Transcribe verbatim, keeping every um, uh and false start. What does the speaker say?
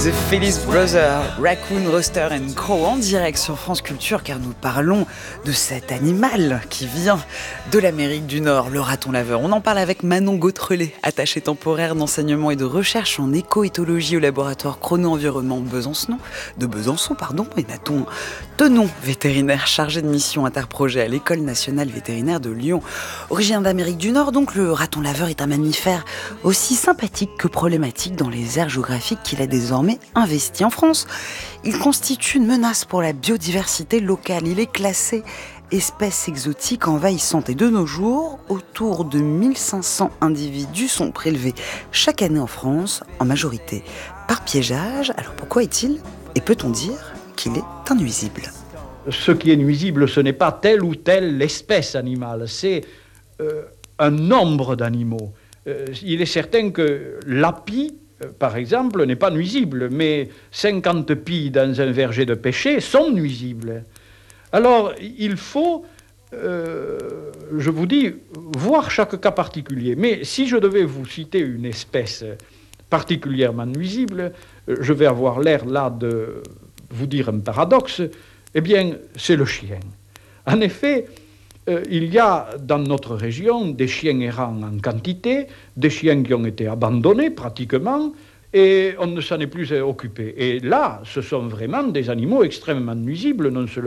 The Phillips Brothers, Raccoon, Rooster and Crow en direct sur France Culture, car nous parlons de cet animal qui vient de l'Amérique du Nord, le raton laveur. On en parle avec Manon Gautrelet, attachée temporaire d'enseignement et de recherche en écoéthologie au laboratoire Chrono-Environnement Besançon, de Besançon, pardon, et Nathan Tenon, vétérinaire chargé de mission interprojet à l'École nationale vétérinaire de Lyon. Originaire d'Amérique du Nord, donc le raton laveur est un mammifère aussi sympathique que problématique dans les aires géographiques qu'il a désormais investi en France. Il constitue une menace pour la biodiversité locale. Il est classé espèce exotique envahissante. Et de nos jours, autour de mille cinq cents individus sont prélevés chaque année en France, en majorité par piégeage. Alors pourquoi est-il, et peut-on dire qu'il est nuisible ? Ce qui est nuisible, ce n'est pas telle ou telle espèce animale, c'est euh, un nombre d'animaux. Euh, il est certain que l'api, par exemple, n'est pas nuisible, mais cinquante pies dans un verger de pêcher sont nuisibles. Alors, il faut, euh, je vous dis, voir chaque cas particulier. Mais si je devais vous citer une espèce particulièrement nuisible, je vais avoir l'air là de vous dire un paradoxe, eh bien, c'est le chien. En effet, euh, il y a dans notre région des chiens errants en quantité, des chiens qui ont été abandonnés pratiquement, et on ne s'en est plus occupé. Et là, ce sont vraiment des animaux extrêmement nuisibles, non seulement